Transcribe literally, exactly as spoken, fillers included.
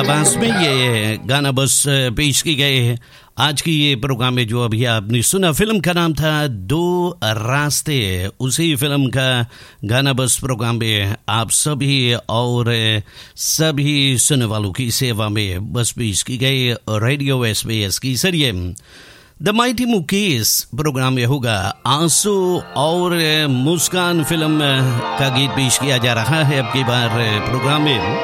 आवाज में ये गाना बस पेश की गए है। आज की ये प्रोग्राम में जो अभी आपने सुना, फिल्म का नाम था दो रास्ते। उसी फिल्म का गाना बस प्रोग्राम में आप सभी और सभी सुनने वालों की सेवा में बस पेश की गई रेडियो एसबीएस की जरिए। द माइटी मुकेश प्रोग्राम में होगा आंसू और मुस्कान फिल्म का गीत पेश किया जा रहा है अब की बार प्रोग्राम में।